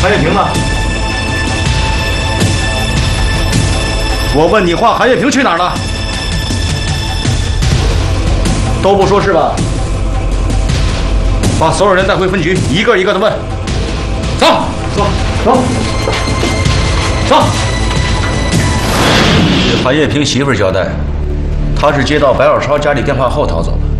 韩月平呢？我问你话，韩月平去哪儿了？都不说是吧？把所有人带回分局，一个一个的问。走，走，走，走。据韩月平媳妇交代，他是接到白小超家里电话后逃走的。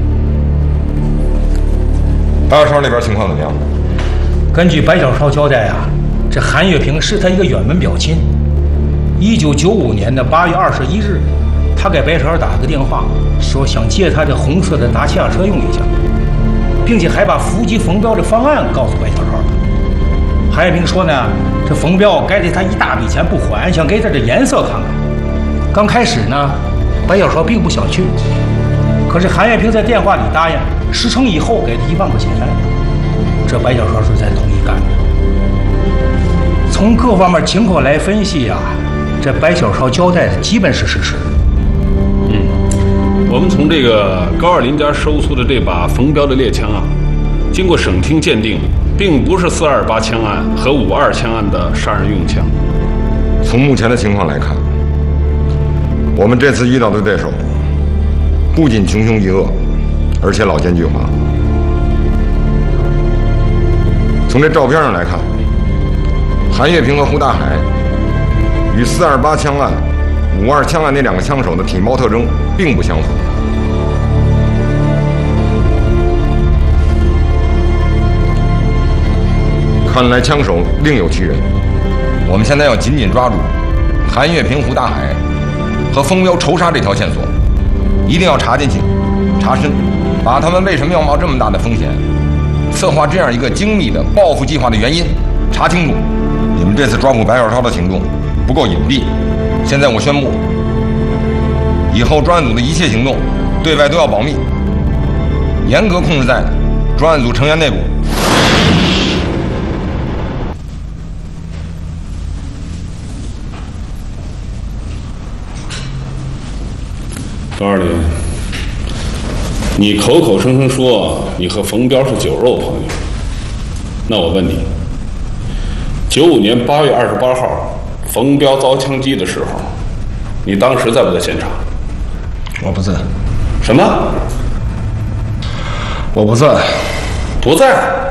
白小超那边情况怎么样？ 根据白小超交代啊，这韩月平是他一个远门表亲。1995年的8月21日，他给白小超打了个电话，说想借他的红色的达契亚车用一下，并且还把伏击冯彪的方案告诉白小超。韩月平说呢，这冯彪该给他一大笔钱不还，想给他这颜色看看。刚开始呢，白小超并不想去，可是韩月平在电话里答应，10成以后给他1万块钱。这白小超是才同意干的。从各方面情况来分析啊，这白小超交代的基本是事实。 我们从这个高二林家收出的这把冯彪的猎枪啊，经过省厅鉴定，并不是428枪案和52枪案的杀人用枪。 从目前的情况来看，我们这次遇到的对手不仅穷凶极恶，而且老奸巨猾。从这照片上来看，韩月平和胡大海与428枪案、52枪案那2个枪手的体貌特征并不相符。看来枪手另有其人。我们现在要紧紧抓住韩月平、胡大海和冯彪仇杀这条线索，一定要查进去、查深，把他们为什么要冒这么大的风险，策划这样一个精密的报复计划的原因查清楚。你们这次抓捕白小超的行动不够隐蔽，现在我宣布，以后专案组的一切行动对外都要保密，严格控制在专案组成员内部。 高二林，你口口声声说你和冯彪是酒肉朋友，那我问你，95年8月28号，冯彪遭枪击的时候，你当时在不在现场？ 我不在。 什么？ 我不在。 不在？